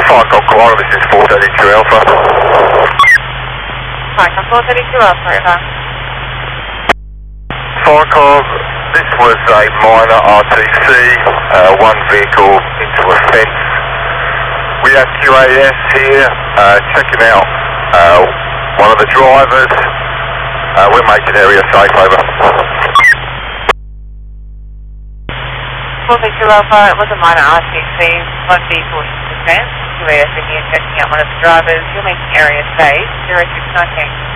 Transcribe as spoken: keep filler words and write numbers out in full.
Fire Conqueror, this is four thirty-two Alpha. Fire Conqueror four thirty-two Alpha, over. Fire Conqueror, this was a minor R T C, uh, one vehicle into a fence. We have Q A S here, uh, checking out uh, one of the drivers. Uh, we're making area safe, over. four thirty-two Alpha, it was a minor R T C, one vehicle into the fence. Q A S in here checking out one of the drivers. You're making area safe, zero six nineteen.